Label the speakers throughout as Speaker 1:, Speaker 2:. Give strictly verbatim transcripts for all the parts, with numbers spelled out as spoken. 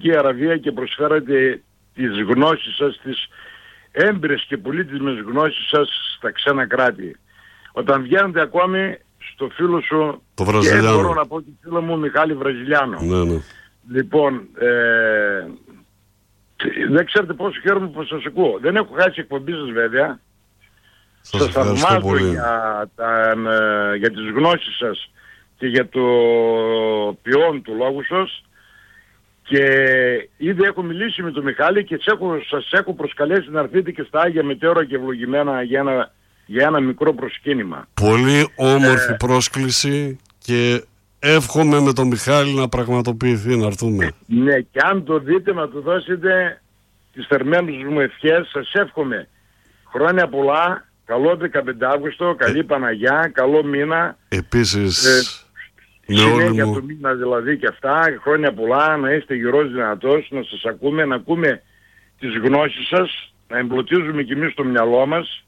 Speaker 1: η Αραβία και προσφέρετε τις γνώσεις σας, τις έμπειρες και πολύτιμες γνώσεις σας στα ξένα κράτη. Όταν βγαίνετε ακόμη στο φίλο σου,
Speaker 2: το
Speaker 1: και
Speaker 2: Βραζιλιάνο.
Speaker 1: μπορώ να πω και φίλο μου Μιχάλη Βραζιλιάνο.
Speaker 2: Ναι, ναι.
Speaker 1: Λοιπόν, ε, δεν ξέρετε πόσο χαίρομαι που σας ακούω. Δεν έχω χάσει εκπομπή σας βέβαια.
Speaker 2: Σας
Speaker 1: Σας
Speaker 2: ευχαριστώ
Speaker 1: θαυμάζω
Speaker 2: πολύ.
Speaker 1: για, τα, ε, για τις γνώσεις σας και για το ποιόν του λόγου σας. Και ήδη έχω μιλήσει με τον Μιχάλη και έχω, σας έχω προσκαλέσει να έρθετε και στα Άγια Μετέωρα και ευλογημένα για ένα, για ένα μικρό προσκύνημα.
Speaker 2: Πολύ όμορφη
Speaker 1: Ε,
Speaker 2: πρόσκληση και εύχομαι με τον Μιχάλη να πραγματοποιηθεί, να έρθουμε.
Speaker 1: Ναι, και αν το δείτε να του δώσετε τις θερμένες μου ευχές. Σας εύχομαι χρόνια πολλά, καλό δεκαπέντε Αύγουστο, καλή
Speaker 2: Ε,
Speaker 1: Παναγιά, καλό μήνα.
Speaker 2: Επίσης,
Speaker 1: Ε,
Speaker 2: με όλη
Speaker 1: συνέχεια
Speaker 2: μου...
Speaker 1: του μήνα δηλαδή και αυτά, χρόνια πολλά, να είστε γερός δυνατός, να σας ακούμε, να ακούμε τις γνώσεις σας, να εμπλουτίζουμε κι εμείς το μυαλό μας.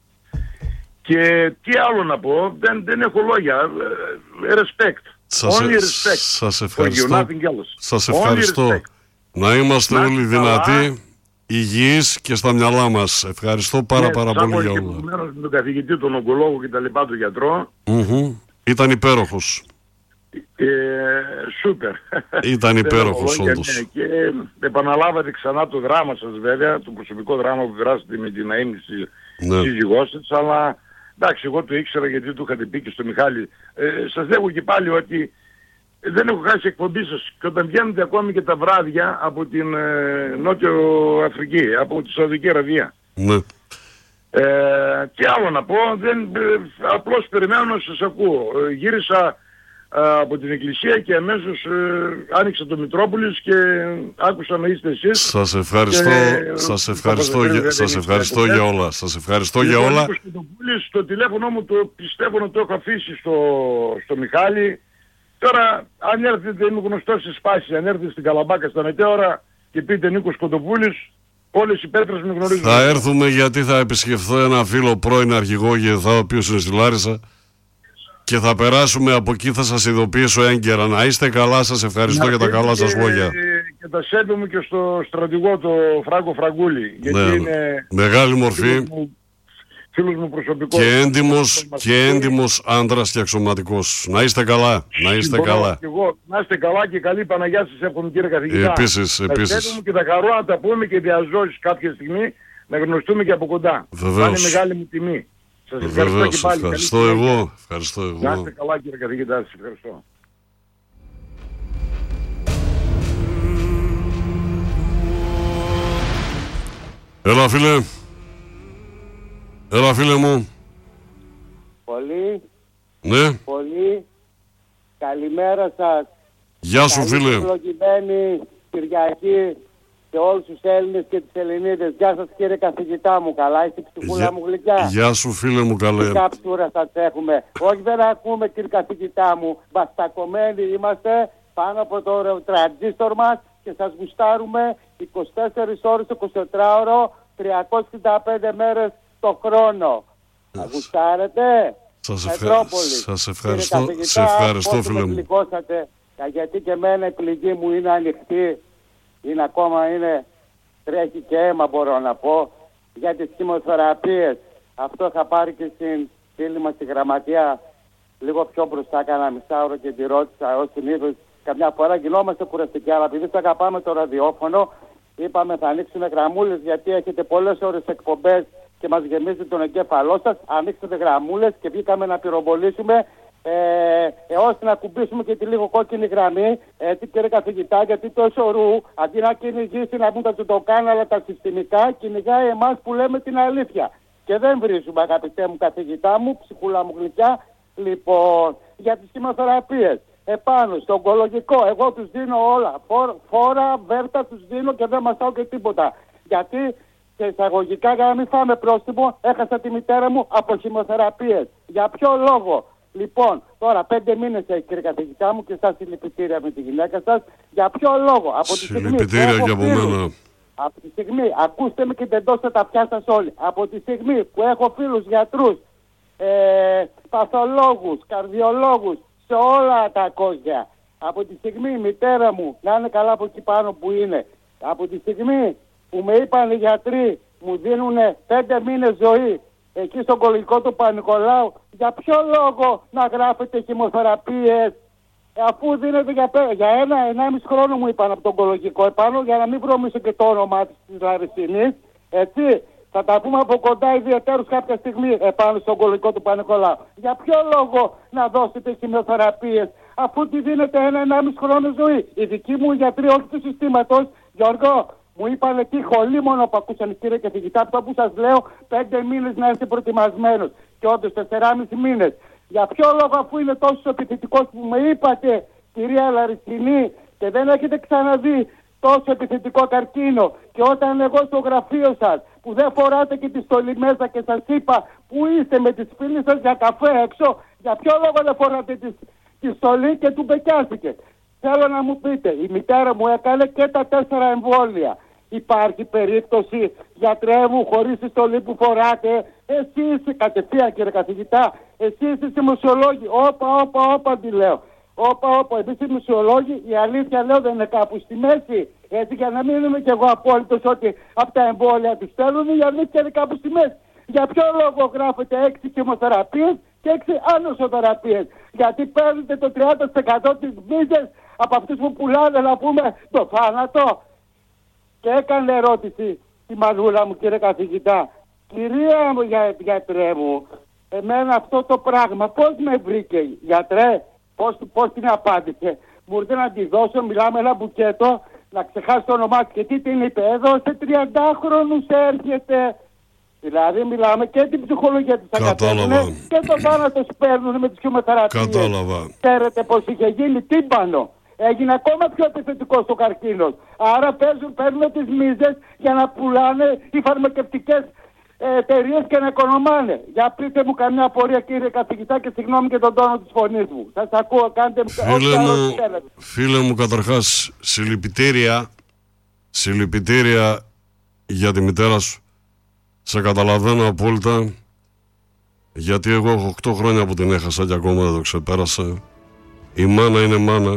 Speaker 1: Και τι άλλο να πω, δεν, δεν έχω λόγια. Ε, respect.
Speaker 2: Σας,
Speaker 1: Only
Speaker 2: ε-
Speaker 1: respect.
Speaker 2: σας
Speaker 1: For you,
Speaker 2: ευχαριστώ.
Speaker 1: nothing else.
Speaker 2: Σας
Speaker 1: Only
Speaker 2: ευχαριστώ.
Speaker 1: respect.
Speaker 2: Να είμαστε
Speaker 1: Να
Speaker 2: όλοι
Speaker 1: είστε καλά.
Speaker 2: δυνατοί, υγιείς και στα μυαλά μας. Ευχαριστώ πάρα
Speaker 1: Ναι,
Speaker 2: πάρα
Speaker 1: σαν
Speaker 2: πολύ για όλα.
Speaker 1: προηγουμένως με τον καθηγητή, τον ογκολόγο και τα λοιπά, τον γιατρό.
Speaker 2: Μμμ. Ήταν υπέροχος.
Speaker 1: Ε, σούπερ.
Speaker 2: Ήταν
Speaker 1: Δεν
Speaker 2: υπέροχος
Speaker 1: έχω λόγια,
Speaker 2: όντως.
Speaker 1: ναι. Και επαναλάβατε ξανά το δράμα σας βέβαια, το προσωπικό δράμα που περάσατε με την αείμνηση
Speaker 2: Ναι.
Speaker 1: σύζυγός σας, αλλά εντάξει, εγώ το ήξερα γιατί του είχατε πει και στο Μιχάλη. Ε, σας λέγω και πάλι ότι δεν έχω χάσει εκπομπή σας και όταν βγαίνετε ακόμη και τα βράδια από την ε, Νότιο Αφρική, από τη Σαουδική Αραβία.
Speaker 2: Ναι.
Speaker 1: Ε, τι άλλο να πω, δεν, ε, απλώς περιμένω να σας ακούω. Ε, γύρισα ε, από την εκκλησία και αμέσως ε, άνοιξα το Μητρόπολης και άκουσα να είστε εσείς.
Speaker 2: Σας ευχαριστώ,
Speaker 1: Και,
Speaker 2: σας
Speaker 1: ε,
Speaker 2: ευχαριστώ,
Speaker 1: Παπαδοπούλου,
Speaker 2: για,
Speaker 1: δεν
Speaker 2: σας
Speaker 1: είναι
Speaker 2: ευχαριστώ
Speaker 1: ποτέ.
Speaker 2: για όλα. Σας ευχαριστώ για
Speaker 1: Λοιπόν,
Speaker 2: όλα.
Speaker 1: Νίκος Κοντοπούλης, το τηλέφωνο μου το πιστεύω να το έχω αφήσει στο, στο Μιχάλη. Τώρα, αν έρθετε, είμαι γνωστός στις Σπάσεις, αν έρθετε στην Καλαμπάκα στα Μετέωρα και πείτε Νίκος Κοντοπούλης, όλες οι πέτρες με γνωρίζουν.
Speaker 2: Θα έρθουμε γιατί θα επισκεφθώ ένα φίλο πρώην αρχηγό ΓΕΘΑ, ο οποίος είναι στη Λάρισα, και θα περάσουμε από εκεί, θα σας ειδοποιήσω έγκαιρα. Να είστε καλά, σας ευχαριστώ
Speaker 1: Να
Speaker 2: για τα
Speaker 1: πείτε
Speaker 2: καλά σας
Speaker 1: και-
Speaker 2: λόγια.
Speaker 1: Και τα σέβη μου και στο στρατηγό, το Φράγκο Φραγκούλη, γιατί
Speaker 2: Ναι,
Speaker 1: είναι
Speaker 2: μεγάλη μορφή
Speaker 1: φίλος μου, φίλος μου προσωπικός.
Speaker 2: και έντιμος,
Speaker 1: Μας
Speaker 2: και
Speaker 1: ακούει.
Speaker 2: έντιμος άντρας και αξιωματικός. Να είστε καλά, να είστε
Speaker 1: Μπορώ
Speaker 2: καλά.
Speaker 1: και εγώ. Να είστε καλά και καλή Παναγιά σας εύχομαι κύριε καθηγητά.
Speaker 2: Επίσης,
Speaker 1: Τα
Speaker 2: επίσης.
Speaker 1: σέβη μου και τα χαρώ να τα πούμε και διαζώσεις κάποια στιγμή να γνωστούμε και από κοντά.
Speaker 2: Βεβαίως.
Speaker 1: Θα είναι μεγάλη μου τιμή. Σας ευχαριστώ και
Speaker 2: Βεβαίως,
Speaker 1: πάλι.
Speaker 2: ευχαριστώ
Speaker 1: Καλή συνέχεια.
Speaker 2: εγώ. Ευχαριστώ
Speaker 1: Να
Speaker 2: εγώ.
Speaker 1: είστε καλά κύριε καθηγητά, σας ευχαριστώ.
Speaker 2: Έλα φίλε. Έλα φίλε μου.
Speaker 3: Πολύ,
Speaker 2: Ναι.
Speaker 3: πολύ. Καλημέρα σας.
Speaker 2: Γεια σου
Speaker 3: Καλή
Speaker 2: φίλε.
Speaker 3: ευλογημένη Κυριακή σε όλους τους Έλληνες και τις Ελληνίδες. Γεια σας κύριε καθηγητά μου. Καλά είστε ψυχούλα
Speaker 2: Γεια-
Speaker 3: μου γλυκιά.
Speaker 2: Γεια σου φίλε μου καλέ.
Speaker 3: Τι καψούρα σας έχουμε. Όχι δεν ακούμε κύριε καθηγητά μου. Βαστακωμένοι είμαστε πάνω από το τραντζίστορ μας και σας γουστάρουμε είκοσι τέσσερις ώρες, εικοσιτετράωρο, τριακόσιες εξήντα πέντε μέρες το χρόνο. Θα γουστάρετε.
Speaker 2: Σας, ευχα...
Speaker 3: Μετρόπολη.
Speaker 2: σας
Speaker 3: Κύριε
Speaker 2: ευχαριστώ,
Speaker 3: καθηγητά,
Speaker 2: σε ευχαριστώ
Speaker 3: πόσο
Speaker 2: φίλε
Speaker 3: με
Speaker 2: μου.
Speaker 3: γλυκώσατε. Γιατί και εμένα η πληγή μου είναι ανοιχτή. Είναι ακόμα, είναι, τρέχει και αίμα μπορώ να πω. Για τις χημοθεραπείες. Αυτό είχα πάρει και στην φίλη μας στη γραμματεία. Λίγο πιο μπροστά, κάνα μισάωρο και τη ρώτησα ως συνήθως. Καμιά φορά γινόμαστε κουραστικοί, αλλά επειδή θα αγαπάμε το ραδιόφωνο, είπαμε θα ανοίξουμε γραμμούλες γιατί έχετε πολλές ώρες εκπομπές και μας γεμίζει τον εγκέφαλό σας. Ανοίξτε γραμμούλες και βγήκαμε να πυροβολήσουμε ε, ε, ώστε να κουμπίσουμε και τη λίγο κόκκινη γραμμή. Έτσι κύριε καθηγητά, γιατί τόσο ρου αντί να κυνηγήσει να μπουν τα τσουτοκάνα αλλά τα συστημικά, κυνηγάει εμάς που λέμε την αλήθεια. Και δεν βρίζουμε αγαπητέ μου καθηγητά μου, ψυχούλα μου γλυκιά. Λοιπόν, για τις χημοθεραπείες. Επάνω στο ογκολογικό, εγώ τους δίνω όλα. Φόρ, φόρα, βέρτα τους δίνω και δεν μασάω και τίποτα. Γιατί και εισαγωγικά για να μην φάμε πρόστιμο, έχασα τη μητέρα μου από χημοθεραπείες. Για ποιο λόγο? Λοιπόν, τώρα πέντε μήνες έχει κύριε καθηγητά μου και σας συλληπιτήρια με τη γυναίκα σας. Για ποιο λόγο? Από τη στιγμή που
Speaker 2: Συλληπιτήρια
Speaker 3: έχω
Speaker 2: και από
Speaker 3: φίλους,
Speaker 2: μένα.
Speaker 3: από τη στιγμή, ακούστε με και τεντώστε τα αυτιά σας όλοι. Από τη στιγμή που έχω φίλους γιατρούς, ε, παθολόγους, καρδιολόγους, σε όλα τα κόζια. Από τη στιγμή η μητέρα μου να είναι καλά από εκεί πάνω που είναι Από τη στιγμή που με είπαν οι γιατροί μου δίνουν πέντε μήνες ζωή εκεί στο ογκολογικό του Παπα-Νικολάου, για ποιο λόγο να γράφετε χημοθεραπείες, αφού δίνεται για, για ένα, ενάμιση χρόνο μου είπαν από το ογκολογικό επάνω, για να μην βρωμίσω και το όνομα της, της Λαρισινής, έτσι. Θα τα πούμε από κοντά ιδιαίτερους κάποια στιγμή επάνω στο ογκολογικό του Παπα-Νικολάου. Για ποιο λόγο να δώσετε χημειοθεραπείες αφού τη δίνετε ένα ενάμιση χρόνο ζωή? Οι δικοί μου γιατροί, όχι του συστήματος, Γιώργο, μου είπαν εκεί χολίμονο που ακούσαν, κύριε καθηγητά, αυτό που σας λέω, πέντε μήνες να είστε προετοιμασμένος. Και όντως τεσσεράμισι μήνες. Για ποιο λόγο, αφού είναι τόσο επιθετικός που με είπατε, κυρία Λαρισινή, και δεν έχετε ξαναδεί τόσο επιθετικό καρκίνο, και όταν εγώ στο γραφείο σας που δεν φοράτε και τη στολή μέσα και σας είπα που είστε με τις φίλες σας για καφέ έξω, για ποιο λόγο δεν φοράτε τη, τη στολή και του μπεκιάστηκε? Θέλω να μου πείτε, η μητέρα μου έκανε και τα τέσσερα εμβόλια. Υπάρχει περίπτωση, γιατρέ μου, χωρίς τη στολή που φοράτε? Εσείς, κατευθείαν κύριε καθηγητά, εσείς οι δημοσιολόγοι, όπα, όπα, όπα, τι λέω. Όπα, όπα, εμείς οι δημοσιολόγοι, η αλήθεια λέω δεν είναι κάπου στη μέση. Έτσι, για να μην είμαι κι εγώ απόλυτος ότι από τα εμβόλια τους στέλνουν, η αλήθεια είναι κάπου στη μέση. Για ποιο λόγο γράφετε έξι χημοθεραπείες και έξι άνοσοθεραπείες? Γιατί παίρνετε το τριάντα τοις εκατό της μίζες από αυτούς που πουλάνε, να πούμε, το θάνατο? Και έκανε ερώτηση τη μανούλα μου, κύριε καθηγητά. Κυρία μου, για, γιατρέ μου, εμένα αυτό το πράγμα πώς με βρήκε, γιατρέ? Πώς, πώς την απάντησε? Μου ήρθε να τη δώσω, μιλάμε ένα μπουκέτο, να ξεχάσει το όνομά της. Και τι την είπε? Εδώ σε τριαντάχρονους έρχεται. Δηλαδή μιλάμε και την ψυχολογία της αγκατεύουνε και το θάνατο παίρνουν με τις χημοθεραπείες.
Speaker 2: Κατάλαβα.
Speaker 3: Ξέρετε πως είχε γίνει τύμπανο. Έγινε ακόμα πιο επιθετικός ο καρκίνος. Άρα παίζουν, παίρνουν τις μίζες για να πουλάνε οι φαρμακευτικές εταιρείες και να οικονομάνε. Για πείτε μου καμιά απορία, κύριε καθηγητά, και συγγνώμη και τον τόνο της φωνής μου. Σας ακούω, κάντε μου.
Speaker 2: Φίλε μου, φίλε μου, καταρχάς συλληπιτήρια, συλληπιτήρια για τη μητέρα σου. Σε καταλαβαίνω απόλυτα, γιατί εγώ έχω οκτώ χρόνια που την έχασα και ακόμα δεν το ξεπέρασα. Η μάνα είναι μάνα,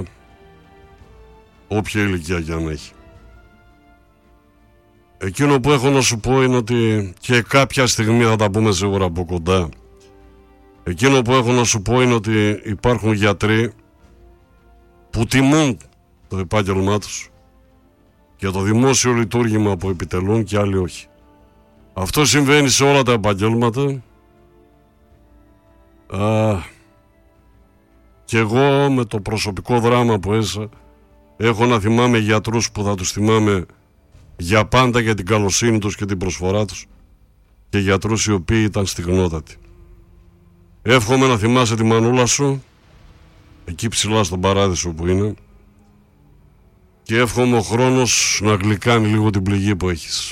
Speaker 2: όποια ηλικία και αν έχει. Εκείνο που έχω να σου πω είναι ότι, και κάποια στιγμή θα τα πούμε σίγουρα από κοντά, εκείνο που έχω να σου πω είναι ότι υπάρχουν γιατροί που τιμούν το επάγγελμά τους και το δημόσιο λειτουργήμα που επιτελούν, και άλλοι όχι. Αυτό συμβαίνει σε όλα τα επαγγέλματα. Α, και εγώ με το προσωπικό δράμα που έζησα έχω να θυμάμαι γιατρούς που θα τους θυμάμαι για πάντα για την καλοσύνη τους και την προσφορά τους, και γιατρούς οι οποίοι ήταν στιγνότατοι. Εύχομαι να θυμάσαι τη μανούλα σου εκεί ψηλά στον παράδεισο που είναι, και εύχομαι ο χρόνος να γλυκάνει λίγο την πληγή που έχεις.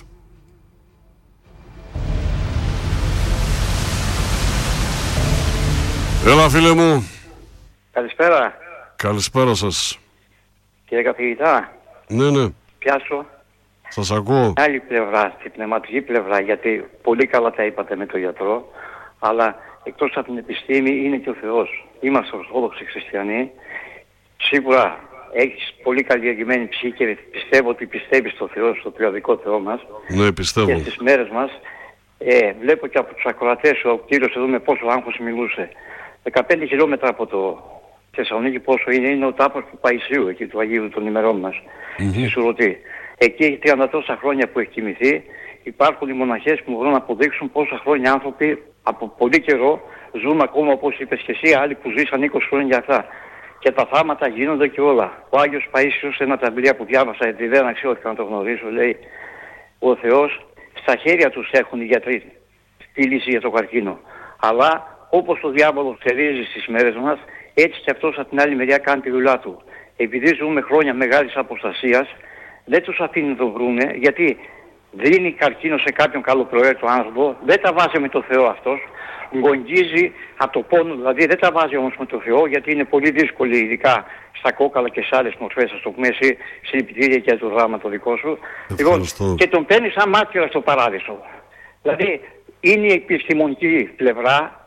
Speaker 2: Έλα φίλε μου.
Speaker 4: Καλησπέρα.
Speaker 2: Καλησπέρα σας.
Speaker 4: Κύριε καθηγητά.
Speaker 2: Ναι, ναι.
Speaker 4: Πιάσω.
Speaker 2: Σας ακούω.
Speaker 4: Άλλη πλευρά, στην πνευματική πλευρά, γιατί πολύ καλά τα είπατε με τον γιατρό, αλλά εκτός από την επιστήμη είναι και ο Θεός. Είμαστε ορθόδοξοι χριστιανοί. Σίγουρα έχεις πολύ καλλιεργημένη ψυχή και πιστεύω ότι πιστεύεις στο Θεό, στο τριαδικό Θεό μας.
Speaker 2: Ναι, πιστεύω.
Speaker 4: Και στις μέρες μας ε, βλέπω και από τους ακροατές, ο κύριος εδώ με πόσο άγχος μιλούσε. δεκαπέντε χιλιόμετρα από το Θεσσαλονίκη πόσο είναι, είναι ο τάπος του Παϊσίου, εκεί του Αγίου των ημερών μας, mm-hmm. στη Σουρωτή. Εκεί έχει τριάντα τόσα χρόνια που έχει κοιμηθεί. Υπάρχουν οι μοναχές που μπορούν να αποδείξουν πόσα χρόνια άνθρωποι από πολύ καιρό ζουν ακόμα, όπως είπες και εσύ, άλλοι που ζήσαν είκοσι χρόνια για αυτά. Και τα θάματα γίνονται και όλα. Ο Άγιος Παΐσιος, σε ένα ταμπλία που διάβασα, γιατί δεν αξιώθηκα να το γνωρίσω, λέει: ο Θεός στα χέρια τους έχουν οι γιατροί τη λύση για το καρκίνο. Αλλά όπως το διάβολο θερίζει στις μέρες μας, έτσι και αυτός από την άλλη μεριά κάνει τη δουλειά του. Επειδή ζούμε χρόνια μεγάλης αποστασίας, δεν τους αφήνει να το βρούνε, γιατί δίνει καρκίνο σε κάποιον καλοπροαίρετο άνθρωπο, δεν τα βάζει με το Θεό αυτός, γογγίζει από το πόνο, δηλαδή δεν τα βάζει όμως με το Θεό, γιατί είναι πολύ δύσκολη, ειδικά στα κόκαλα και σε άλλες μορφές, ας το πούμε εσύ, συλληπιτήρια και το δράμα το δικό σου. Λοιπόν, και τον παίρνει σαν μάρτυρα στο παράδεισο. Δηλαδή είναι η επιστημονική πλευρά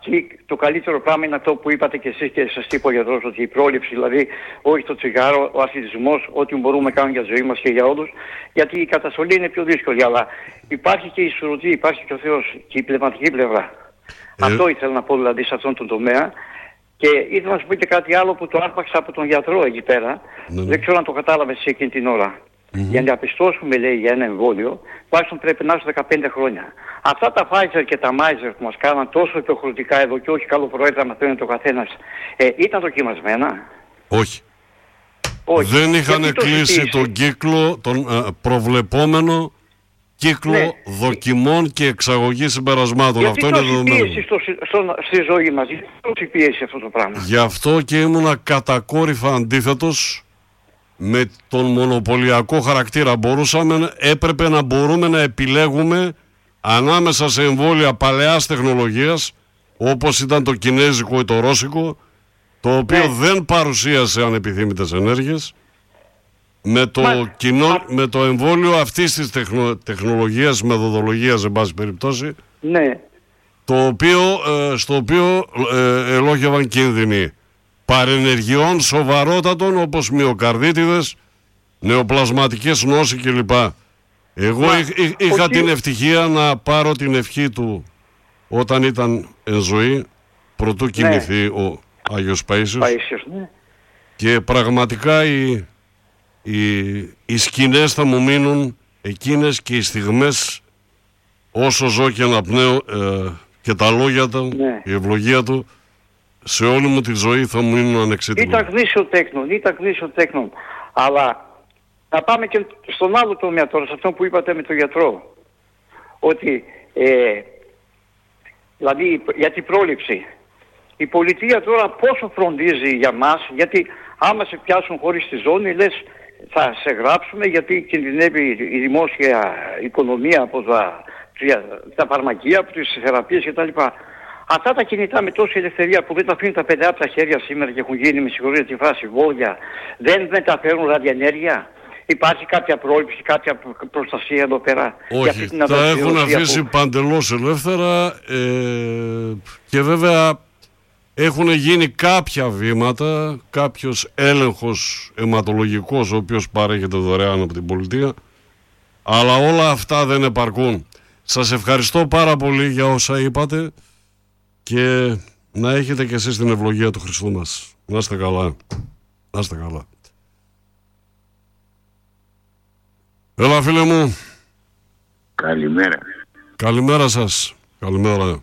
Speaker 4: εκεί το καλύτερο πράγμα είναι αυτό που είπατε και εσείς και σας είπε ο γιατρός, ότι η πρόληψη, δηλαδή όχι το τσιγάρο, ο αθλητισμός, ό,τι μπορούμε να κάνουμε για τη ζωή μας και για όλους, γιατί η καταστολή είναι πιο δύσκολη, αλλά υπάρχει και η σουρωτή, υπάρχει και ο Θεός και η πνευματική πλευρά. Ε... Αυτό ήθελα να πω δηλαδή σε αυτόν τον τομέα. Και ήθελα να σου πω και κάτι άλλο που το άρπαξα από τον γιατρό εκεί πέρα. Ναι. Δεν ξέρω αν το κατάλαβες εσύ εκείνη την ώρα. Mm-hmm. Για να διαπιστώσουμε, λέει, για ένα εμβόλιο, τουλάχιστον πρέπει να είσαι δεκαπέντε χρόνια. Αυτά τα Pfizer και τα Pfizer που μας κάναν τόσο υποχρεωτικά εδώ και όχι καλοπροαίρετα να μαθαίνουν το καθένας, ε, ήταν δοκιμασμένα?
Speaker 2: Όχι.
Speaker 4: όχι.
Speaker 2: Δεν είχαν κλείσει το τον κύκλο, τον ε, προβλεπόμενο κύκλο ναι. δοκιμών και εξαγωγή συμπερασμάτων.
Speaker 4: Γιατί
Speaker 2: αυτό είναι δεδομένο.
Speaker 4: Γιατί στο, στο, στη ζωή μας, γιατί τόση πίεση αυτό το πράγμα?
Speaker 2: Γι' αυτό και ήμουνα κατακόρυφα αντίθετος με τον μονοπωλιακό χαρακτήρα. Μπορούσαμε, έπρεπε να μπορούμε να επιλέγουμε ανάμεσα σε εμβόλια παλαιάς τεχνολογίας, όπως ήταν το κινέζικο ή το ρώσικο, το οποίο ναι. δεν παρουσίασε ανεπιθύμητες ενέργειες, με το, κοινό, με το εμβόλιο αυτής της τεχνο, τεχνολογίας, μεθοδολογίας, εν πάση περιπτώσει,
Speaker 4: ναι.
Speaker 2: το οποίο, ε, στο οποίο ε, ελόχευαν κίνδυνοι παρενεργειών σοβαρότατων, όπως μυοκαρδίτιδες, νεοπλασματικές νόσοι κλπ. Εγώ Μα, είχ, είχ, είχα ο την κ... ευτυχία να πάρω την ευχή του όταν ήταν εν ζωή, προτού ναι. κοιμηθεί ο Άγιος Παΐσιος,
Speaker 4: Παΐσιος ναι.
Speaker 2: και πραγματικά οι, οι, οι σκηνές θα μου μείνουν εκείνες και οι στιγμές όσο ζω και αναπνέω, ε, και τα λόγια του, ναι. η ευλογία του σε όλη μου τη ζωή θα μου μείνουν ανεξίτηλα.
Speaker 4: Ήταν γνήσιο τέκνον, ήταν γνήσιο τέκνον. Αλλά να πάμε και στον άλλο τομέα τώρα, σε αυτό που είπατε με τον γιατρό. Ότι, ε, δηλαδή για την πρόληψη. Η πολιτεία τώρα πόσο φροντίζει για μας, γιατί άμα σε πιάσουν χωρίς τη ζώνη, λες θα σε γράψουμε γιατί κινδυνεύει η δημόσια οικονομία από τα, τα φαρμακεία, από τις θεραπείες κτλ. Αυτά τα κινητά με τόση ελευθερία που δεν τα αφήνουν τα παιδιά από τα χέρια σήμερα και έχουν γίνει, με συγχωρείτε τη φράση, βόλια, δεν μεταφέρουν ραδιενέργεια? Υπάρχει κάποια πρόληψη, κάποια προστασία εδώ πέρα?
Speaker 2: Όχι, τα έχουν αφήσει που... παντελώς ελεύθερα, ε, και βέβαια έχουν γίνει κάποια βήματα, κάποιος έλεγχος αιματολογικός ο οποίος παρέχεται δωρεάν από την πολιτεία, αλλά όλα αυτά δεν επαρκούν. Σας ευχαριστώ πάρα πολύ για όσα είπατε και να έχετε και εσείς την ευλογία του Χριστού μας. Να είστε καλά. Να είστε καλά. Έλα φίλε μου.
Speaker 5: Καλημέρα.
Speaker 2: Καλημέρα σας. Καλημέρα.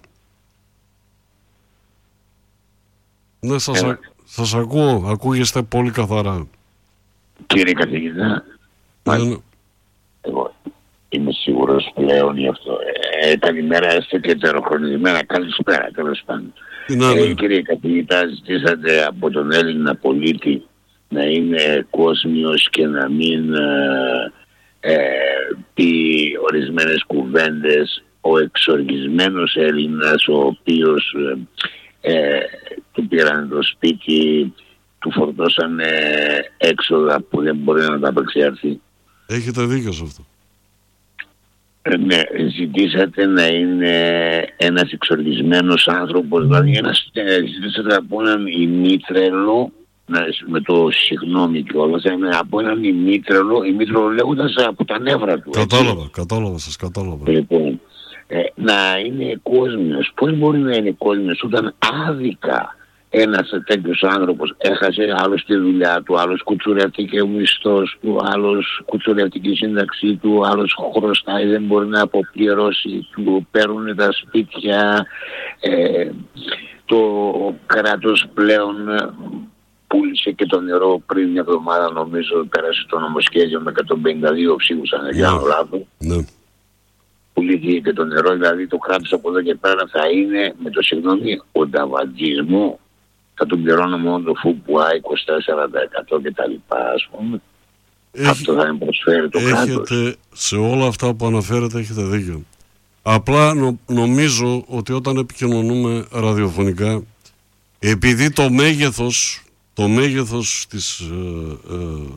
Speaker 2: Ναι, σας, α... σας ακούω. Ακούγεστε πολύ καθαρά.
Speaker 5: Κύριε καθηγητά,
Speaker 2: ναι.
Speaker 5: εγώ είμαι σίγουρος πλέον γι' αυτό. Ε, καλημέρα, έστω και τεροχρονισμένα. Καλησπέρα, τέλος πάντων.
Speaker 2: Ναι,
Speaker 5: ε, κύριε καθηγητά, ζητήσατε από τον Έλληνα πολίτη να είναι κόσμιος και να μην ε, ε, πει ορισμένες κουβέντες. Ο εξοργισμένος Έλληνας, ο οποίος ε, ε, του πήραν το σπίτι, του φορτώσαν ε, έξοδα που δεν μπορεί να τα απεξιάρθει.
Speaker 2: Έχετε δίκιο σε αυτό.
Speaker 5: Ε, ναι, ζητήσατε να είναι ένας εξοργισμένος άνθρωπος, δηλαδή ένας, ζητήσατε από έναν ημίτρελο, με το συγγνώμη κιόλας, από έναν ημίτρελο, ημίτρελο λέγοντας από τα νεύρα του.
Speaker 2: Κατάλαβα, έτσι. κατάλαβα, σας κατάλαβα.
Speaker 5: Λοιπόν, ε, να είναι κόσμιος. Πώς μπορεί να είναι κόσμιος όταν άδικα ένας τέτοιος άνθρωπος έχασε άλλος τη δουλειά του, άλλος κουτσουρευτήκε ο μισθός του, άλλος κουτσουρευτική σύνταξή του, άλλος χρωστάει, δεν μπορεί να αποπληρώσει, του παίρνουν τα σπίτια, ε, το κράτος πλέον πούλησε και το νερό πριν μια εβδομάδα, νομίζω πέρασε το νομοσχέδιο με εκατόν πενήντα δύο ψήφους αν δεν κάνω λάθος.
Speaker 2: Ναι.
Speaker 5: Πουλήθηκε και το νερό, δηλαδή το κράτος από εδώ και πέρα θα είναι, με το συγγνώμη, ο νταβαντζισμό, θα τον πληρώνω μόνο το ΦΟΥΠΟΑ είκοσι τέσσερα τοις εκατό και τα λοιπά, ας πούμε. Έχει, αυτό θα με προσφέρει το
Speaker 2: έχετε,
Speaker 5: κράτος.
Speaker 2: Σε όλα αυτά που αναφέρετε έχετε δίκιο. Απλά νο, νομίζω ότι όταν επικοινωνούμε ραδιοφωνικά, επειδή το μέγεθος, το μέγεθος της ε, ε,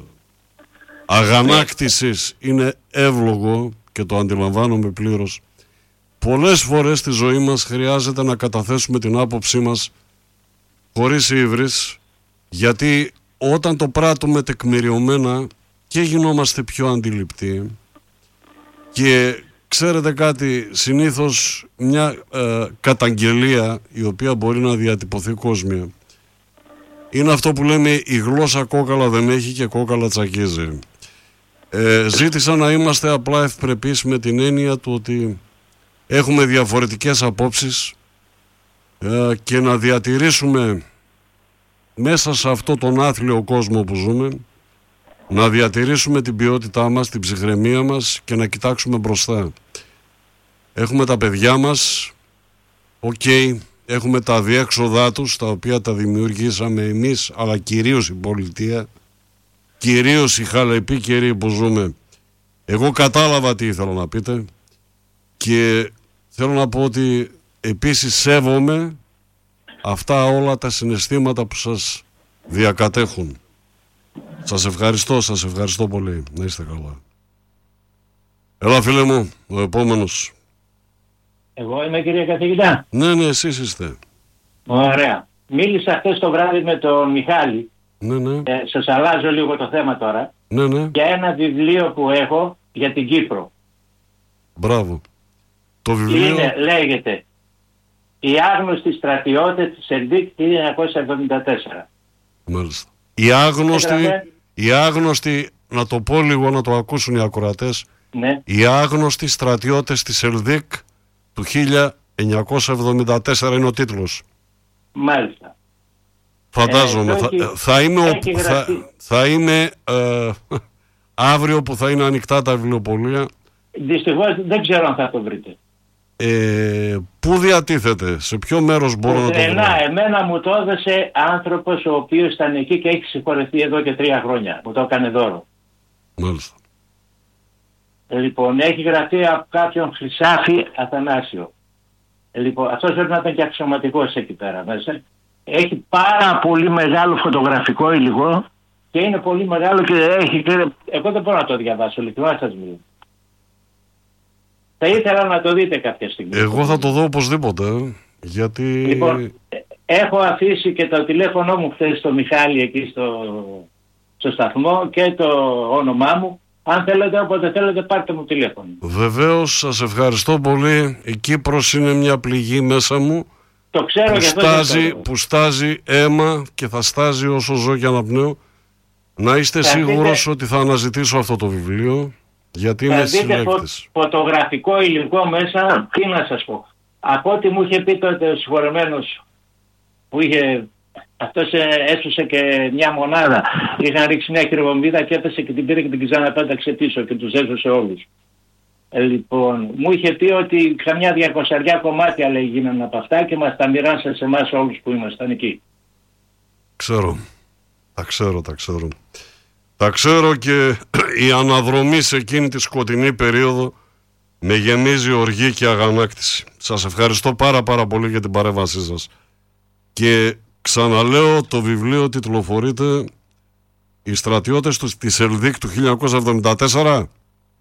Speaker 2: αγανάκτησης είναι εύλογο και το αντιλαμβάνομαι πλήρως, πολλές φορές στη ζωή μας χρειάζεται να καταθέσουμε την άποψή μας χωρίς ύβρις, γιατί όταν το πράττουμε τεκμηριωμένα και γινόμαστε πιο αντιληπτοί. Και ξέρετε κάτι, συνήθως μια ε, καταγγελία η οποία μπορεί να διατυπωθεί κόσμια είναι αυτό που λέμε η γλώσσα κόκαλα δεν έχει και κόκαλα τσακίζει. Ε, ζήτησα να είμαστε απλά ευπρεπείς με την έννοια του ότι έχουμε διαφορετικές απόψεις ε, και να διατηρήσουμε μέσα σε αυτό τον άθλιο κόσμο που ζούμε, να διατηρήσουμε την ποιότητά μας, την ψυχραιμία μας και να κοιτάξουμε μπροστά. Έχουμε τα παιδιά μας, οκ, okay, έχουμε τα διέξοδά τους, τα οποία τα δημιουργήσαμε εμείς, αλλά κυρίως η πολιτεία, κυρίως οι χαλεποί καιροί που ζούμε. Εγώ κατάλαβα τι ήθελα να πείτε και θέλω να πω ότι επίσης σέβομαι αυτά όλα τα συναισθήματα που σας διακατέχουν. Σας ευχαριστώ, σας ευχαριστώ πολύ. Να είστε καλά. Έλα φίλε μου, ο επόμενος.
Speaker 6: Εγώ είμαι, κύριε καθηγητά.
Speaker 2: Ναι, ναι, εσείς είστε.
Speaker 6: Ωραία. Μίλησα χθες το βράδυ με τον Μιχάλη.
Speaker 2: Ναι, ναι.
Speaker 6: Ε, σας αλλάζω λίγο το θέμα τώρα.
Speaker 2: Ναι, ναι.
Speaker 6: Για ένα βιβλίο που έχω για την Κύπρο.
Speaker 2: Μπράβο. Το βιβλίο...
Speaker 6: Είναι, λέγεται «Οι άγνωστοι στρατιώτες της ΕΝΔΙΚ χίλια εννιακόσια εβδομήντα τέσσερα».
Speaker 2: Μάλιστα. Οι άγνωστοι, οι άγνωστοι, να το πω λίγο να το ακούσουν οι ακροατές,
Speaker 6: ναι. Οι
Speaker 2: άγνωστοι στρατιώτες της ΕΛΔΙΚ του χίλια εννιακόσια εβδομήντα τέσσερα είναι ο τίτλος.
Speaker 6: Μάλιστα.
Speaker 2: Φαντάζομαι. Ε, θα, έχει, θα είμαι, ο, θα, θα είμαι ε, αύριο που θα είναι ανοιχτά τα βιβλιοπωλεία.
Speaker 6: Δυστυχώς δεν ξέρω αν θα το βρείτε.
Speaker 2: Ε, πού διατίθεται, σε ποιο μέρος μπορώ να το βρω?
Speaker 6: Να, εμένα μου το έδωσε άνθρωπος ο οποίος ήταν εκεί και έχει συγχωρευτεί εδώ και τρία χρόνια. Μου το έκανε δώρο.
Speaker 2: Μάλιστα.
Speaker 6: Λοιπόν, έχει γραφτεί από κάποιον Χρυσάφι Αθανάσιο. Λοιπόν, αυτός πρέπει να ήταν και αξιωματικός εκεί πέρα μέσα. Έχει πάρα πολύ μεγάλο φωτογραφικό υλικό και είναι πολύ μεγάλο και έχει... Εγώ δεν μπορώ να το διαβάσω, ειλικρινά σας μιλώ. Θα ήθελα να το δείτε κάποια στιγμή.
Speaker 2: Εγώ θα το δω οπωσδήποτε, γιατί...
Speaker 6: Λοιπόν, έχω αφήσει και το τηλέφωνο μου χθες στο Μιχάλη εκεί στο, στο σταθμό και το όνομά μου. Αν θέλετε, όποτε θέλετε, πάρτε μου τηλέφωνο.
Speaker 2: Βεβαίως, σας ευχαριστώ πολύ. Η Κύπρος είναι μια πληγή μέσα μου.
Speaker 6: Το ξέρω
Speaker 2: που,
Speaker 6: και
Speaker 2: στάζει, που στάζει αίμα και θα στάζει όσο ζω και αναπνέω. Να είστε θα σίγουρος δείτε... ότι θα αναζητήσω αυτό το βιβλίο, γιατί είμαι συλλέκτης.
Speaker 6: Φω, φωτογραφικό υλικό μέσα, τι να σας πω. Από ό,τι μου είχε πει τότε ο συγχωρεμένος που είχε... Αυτός έσωσε και μια μονάδα. Είχαν ρίξει μια χειροβομβίδα και έπεσε και την πήρε και την ξαναπέταξε πίσω και τους έσωσε όλους. Ε, λοιπόν, μου είχε πει ότι καμιά διακοσαριά κομμάτια λέει γίνανε από αυτά και μας τα μοιράσε σε εμάς όλους που ήμασταν εκεί.
Speaker 2: Ξέρω. Τα ξέρω, τα ξέρω. Τα ξέρω και η αναδρομή σε εκείνη τη σκοτεινή περίοδο με γεμίζει οργή και αγανάκτηση. Σας ευχαριστώ πάρα πάρα πολύ για την παρέμβασή σας. Και ξαναλέω, το βιβλίο τιτλοφορείται «Οι στρατιώτες της ΕΛΔΙΚ του χίλια εννιακόσια εβδομήντα τέσσερα».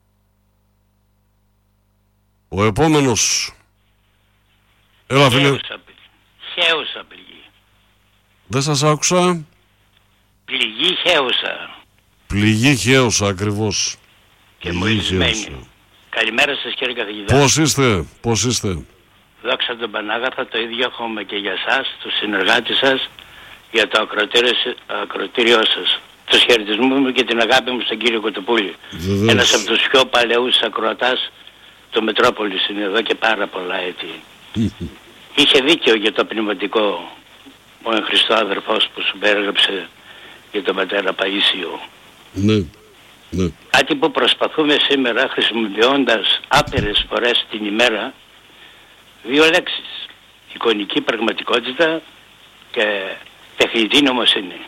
Speaker 2: Ο επόμενος. Έλα φίλε.
Speaker 7: Χέουσα πληγή.
Speaker 2: Δεν σας άκουσα.
Speaker 7: Πληγή χέουσα.
Speaker 2: Πληγή χέουσα ακριβώς.
Speaker 7: Και μολυσμένη. Καλημέρα σας κύριε καθηγητά.
Speaker 2: Πώς είστε, πώς είστε?
Speaker 7: Δόξα τον Πανάγαθα, το ίδιο έχουμε και για σας, τους συνεργάτες σας, για το ακροτήριο, ακροτήριό σας. Τους χαιρετισμούς μου και την αγάπη μου στον κύριο Κοτοπούλη.
Speaker 2: Βεβαίως.
Speaker 7: Ένας από τους πιο παλαιούς ακροατάς του Μετρόπολης είναι εδώ και πάρα πολλά έτη. Είχε δίκιο για το πνευματικό ο εν Χριστώ αδερφός που σου περίγραψε για τον πατέρα Παΐσιο.
Speaker 2: Ναι, ναι.
Speaker 7: Κάτι που προσπαθούμε σήμερα χρησιμοποιώντας άπειρες φορές την ημέρα, δύο λέξεις, εικονική πραγματικότητα και τεχνητή νομοσύνη.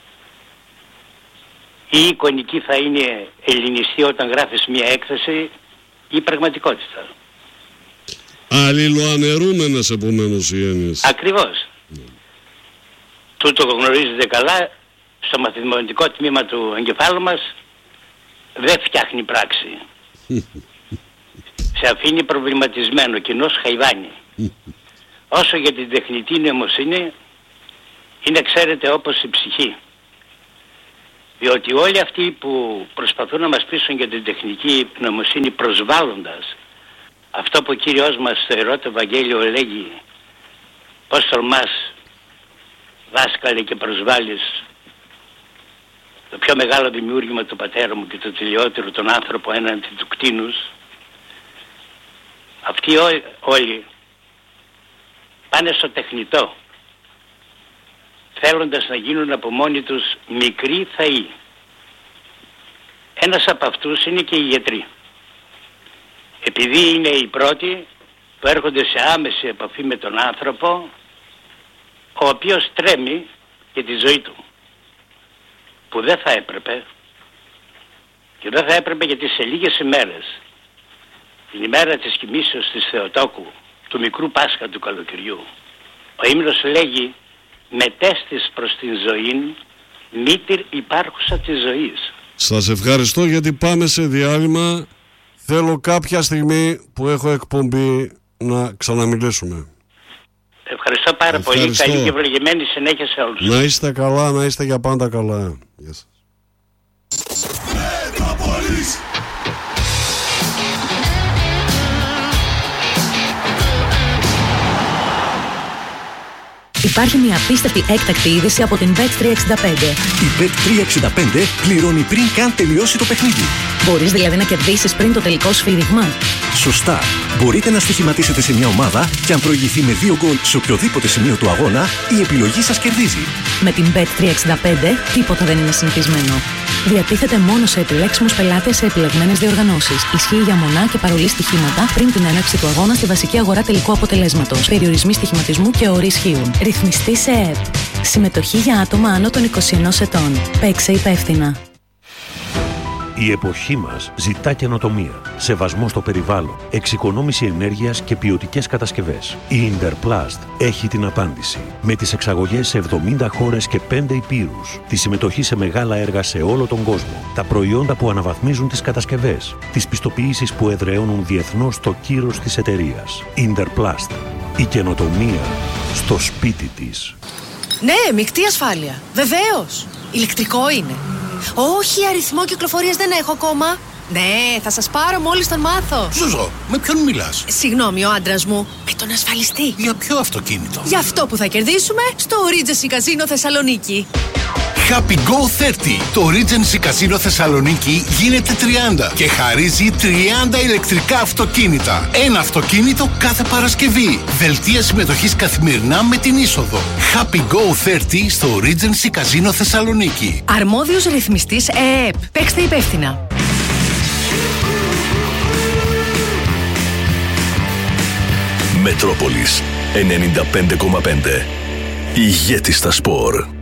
Speaker 7: Η εικονική θα είναι ελληνιστή όταν γράφεις μια έκθεση ή πραγματικότητα.
Speaker 2: Αλληλοαναιρούμενες επομένως οι έννοιες.
Speaker 7: Ακριβώς. Mm. Τούτο γνωρίζετε καλά, στο μαθηματικό τμήμα του εγκεφάλου μας δεν φτιάχνει πράξη. σε αφήνει προβληματισμένο, κοινός χαϊβάνι. Όσο για την τεχνητή νοημοσύνη, είναι, ξέρετε, όπως η ψυχή. Διότι όλοι αυτοί που προσπαθούν να μας πείσουν για την τεχνική νοημοσύνη προσβάλλοντας αυτό που ο Κύριος μας στο Ιερό το Ευαγγέλιο λέγει, πώς τολμάς δάσκαλε και προσβάλλεις το πιο μεγάλο δημιούργημα του πατέρα μου και το τελειότερο τον άνθρωπο έναντι του κτήνους, αυτοί ό, όλοι πάνε στο τεχνητό, θέλοντας να γίνουν από μόνοι τους μικροί θαοί. Ένας από αυτούς είναι και οι γιατροί. Επειδή είναι οι πρώτοι που έρχονται σε άμεση επαφή με τον άνθρωπο, ο οποίος τρέμει για τη ζωή του, που δεν θα έπρεπε, και δεν θα έπρεπε γιατί σε λίγες ημέρες, την ημέρα της κοιμήσεως της Θεοτόκου, του μικρού Πάσχα του καλοκαιριού, ο ύμνος λέγει «Μετέστης προς την ζωήν, μήτηρ υπάρχουσα της ζωής».
Speaker 2: Σας ευχαριστώ, γιατί πάμε σε διάλειμμα. Θέλω κάποια στιγμή που έχω εκπομπή να ξαναμιλήσουμε.
Speaker 7: Ευχαριστώ πάρα
Speaker 2: Ευχαριστώ.
Speaker 7: πολύ. Καλή και ευλογημένη συνέχεια σε όλους.
Speaker 2: Να είστε καλά, να είστε για πάντα καλά. Γεια σας.
Speaker 8: Υπάρχει μια απίστευτη έκτακτη είδηση από την μπετ τριακόσια εξήντα πέντε.
Speaker 9: Η μπετ τριακόσια εξήντα πέντε πληρώνει πριν καν τελειώσει το παιχνίδι.
Speaker 8: Μπορείς δηλαδή να κερδίσεις πριν το τελικό σφύριγμα.
Speaker 9: Σωστά. Μπορείτε να στοιχηματίσετε σε μια ομάδα και αν προηγηθεί με δύο γκολ σε οποιοδήποτε σημείο του αγώνα, η επιλογή σας κερδίζει.
Speaker 8: Με την μπετ τριακόσια εξήντα πέντε τίποτα δεν είναι συνηθισμένο. Διατίθεται μόνο σε επιλέξιμους πελάτες σε επιλεγμένες διοργανώσεις. Ισχύει για μονά και παρολί στοιχήματα πριν την έναρξη του αγώνα στη βασική αγορά τελικού αποτελέσματος. Περιορισμοί στοιχηματισμού και όροι ισχύουν. Ρυθμιστή σε ΕΕΠ. Συμμετοχή για άτομα άνω των είκοσι ενός ετών. Παίξε υπεύθυνα.
Speaker 10: Η εποχή μας ζητά καινοτομία, σεβασμό στο περιβάλλον, εξοικονόμηση ενέργειας και ποιοτικές κατασκευές. Η Interplast έχει την απάντηση. Με τις εξαγωγές σε εβδομήντα χώρες και πέντε υπήρους, τη συμμετοχή σε μεγάλα έργα σε όλο τον κόσμο, τα προϊόντα που αναβαθμίζουν τις κατασκευές, τις πιστοποιήσεις που εδραιώνουν διεθνώς το κύρος της εταιρείας. Interplast. Η καινοτομία στο σπίτι της.
Speaker 11: Ναι, μεικτή ασφάλεια. Βεβαίως. Ηλεκτρικό είναι. Όχι, αριθμό κυκλοφορίας δεν έχω ακόμα. Ναι, θα σας πάρω μόλις τον μάθω.
Speaker 12: Ζουζό, με ποιον μιλάς?
Speaker 11: Συγγνώμη, ο άντρας μου. Με τον ασφαλιστή.
Speaker 12: Για ποιο αυτοκίνητο?
Speaker 11: Για αυτό που θα κερδίσουμε στο Regency Casino Θεσσαλονίκη.
Speaker 12: Happy Go τριάντα. Το Regency Casino Θεσσαλονίκη γίνεται τριάντα και χαρίζει τριάντα ηλεκτρικά αυτοκίνητα. Ένα αυτοκίνητο κάθε Παρασκευή. Δελτία συμμετοχής καθημερινά με την είσοδο. Happy Go τριάντα στο Regency Casino Θεσσαλονίκη.
Speaker 11: Αρμόδιος ρυθμιστής ΕΕΠ. Παίξτε υπεύθυνα.
Speaker 9: Μετρόπολης ενενήντα πέντε κόμμα πέντε. Ηγέτη στα σπορ.